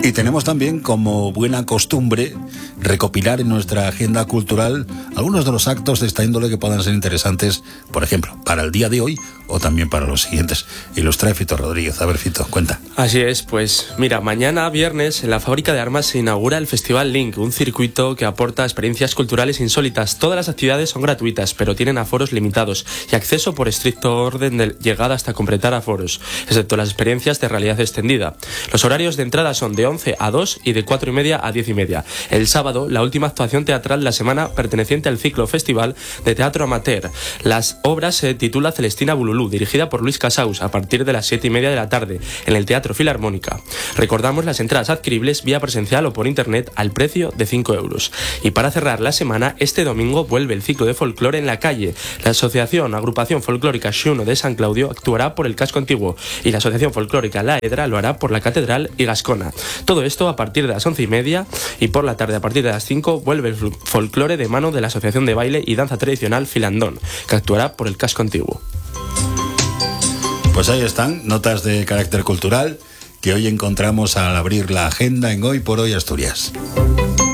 Y tenemos también como buena costumbre recopilar en nuestra agenda cultural algunos de los actos de esta índole que puedan ser interesantes, por ejemplo, para el día de hoy o también para los siguientes. Y los trae Fito Rodríguez. A ver, Fito, cuenta. Así es, pues mira, mañana viernes en la Fábrica de Armas se inaugura el Festival Link, un circuito que aporta experiencias culturales insólitas. Todas las actividades son gratuitas, pero tienen aforos limitados y acceso por estricto orden de llegada hasta completar aforos, excepto las experiencias de realidad extendida. Los horarios de entrada son de 11 a 2 y de 4:30 a 10:30. El sábado, la última actuación teatral de la semana perteneciente al ciclo Festival de Teatro Amateur. Las obras se titula Celestina Bululú, dirigida por Luis Casaus, a partir de las 7:30 de la tarde, en el Teatro Filarmónica. Recordamos las entradas adquiribles vía presencial o por internet al precio de 5 euros. Y para cerrar la semana, este domingo vuelve el ciclo de folclore en la calle. La Agrupación Folclórica Xuno de San Claudio actuará por el casco antiguo y la Asociación Folclórica La Edra lo hará por la Catedral y Gascona. Todo esto a partir de las 11:30, y por la tarde a partir de las 5 vuelve el folclore de mano de la Asociación de Baile y Danza Tradicional Filandón, que actuará por el casco antiguo. Pues ahí están, notas de carácter cultural que hoy encontramos al abrir la agenda en Hoy por Hoy Asturias.